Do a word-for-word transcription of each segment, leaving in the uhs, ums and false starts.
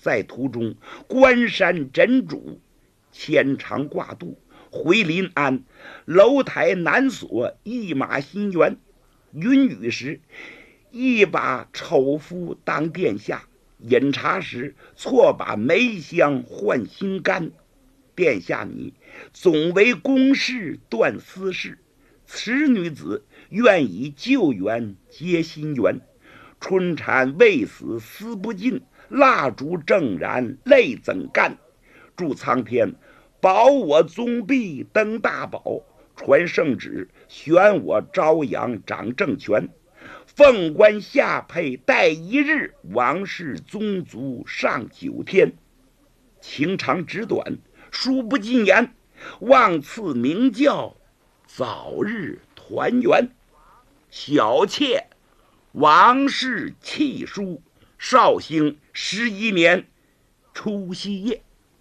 在途中，关山珍珠，牵肠挂肚，回临安，楼台难锁，一马心猿。云雨时，一把丑妇当殿下，饮茶时错把梅香换心肝。殿下你总为公事断私事，此女子愿以旧缘结新缘。春蚕未死丝不尽，蜡烛正燃泪怎干？祝苍天保我宗弼登大宝，传圣旨选我朝阳掌政权。凤冠下配待一日，王室宗族上九天。情长纸短书不尽言，望赐明教早日团圆。小妾王氏契书，绍兴十一年除夕夜。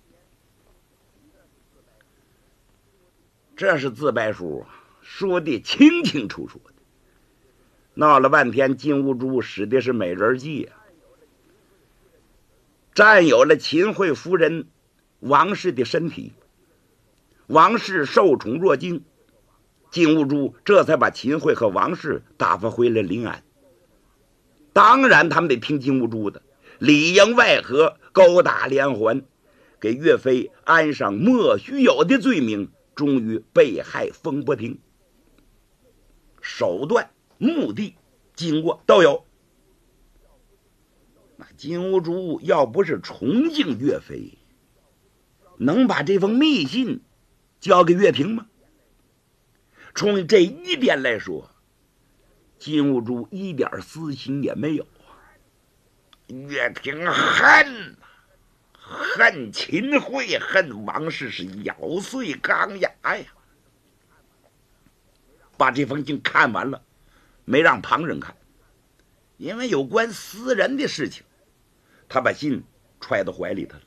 这是自白书，说的清清楚楚的。闹了半天，金兀术使的是美人计啊，占有了秦惠夫人王氏的身体，王氏受宠若惊，金兀术这才把秦惠和王氏打发回了临安。当然他们得听金兀术的，里应外合，勾打连环，给岳飞安上莫须有的罪名，终于被害风波亭。手段目的经过都有。那金兀术要不是崇敬岳飞，能把这封密信交给岳平吗？从这一点来说，金兀术一点私心也没有。岳平恨恨秦桧，恨王氏是咬碎钢牙呀。把这封信看完了，没让旁人看，因为有关私人的事情，他把信揣到怀里头了。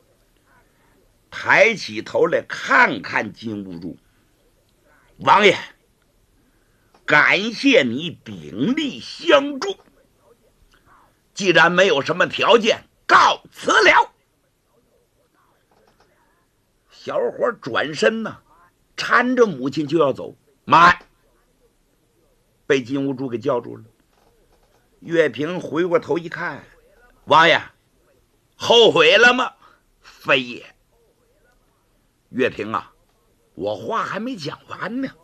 抬起头来看看金兀术，王爷，感谢你鼎力相助，既然没有什么条件，告辞了。小伙转身呢，搀着母亲就要走，慢，被金兀术给叫住了。岳平回过头一看，王爷，后悔了吗？非也。岳平啊，我话还没讲完呢。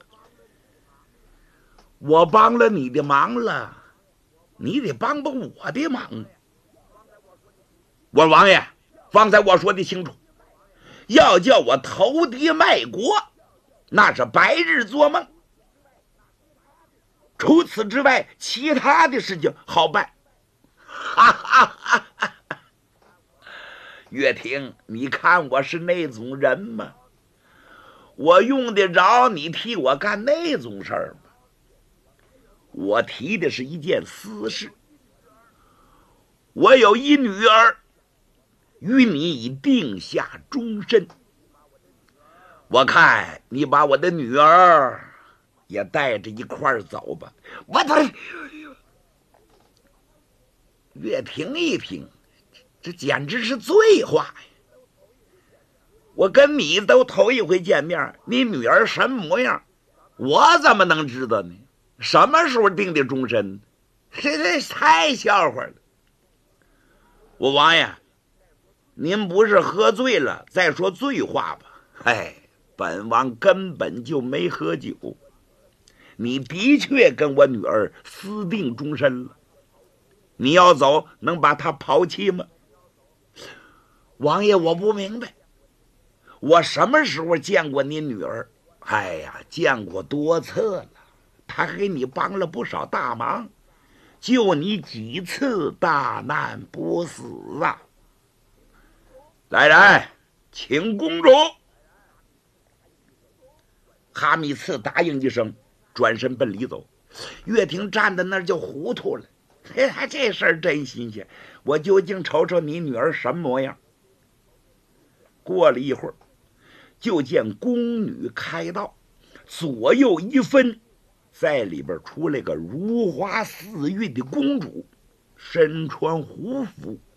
我帮了你的忙了，你得帮帮我的忙。我说王爷，方才我说的清楚，要叫我投敌卖国，那是白日做梦。除此之外，其他的事情好办。哈哈哈哈！岳霆，你看我是那种人吗？我用得着你替我干那种事儿吗？我提的是一件私事。我有一女儿，与你已定下终身。我看你把我的女儿也带着一块儿走吧。我的岳霆一听，这简直是醉话呀！我跟你都头一回见面，你女儿什么模样，我怎么能知道呢？什么时候定的终身？这这太笑话了！我王爷，您不是喝醉了再说醉话吧？哎，本王根本就没喝酒。你的确跟我女儿私定终身了，你要走能把她抛弃吗？王爷，我不明白，我什么时候见过你女儿？哎呀，见过多次了，她给你帮了不少大忙，救你几次大难不死啊！来人，请公主。哈密次答应一声，转身奔里走。岳霆站在那儿就糊涂了，嘿，这事儿真新鲜，我究竟瞅瞅你女儿什么模样。过了一会儿，就见宫女开道，左右一分，在里边出来个如花似玉的公主，身穿胡服，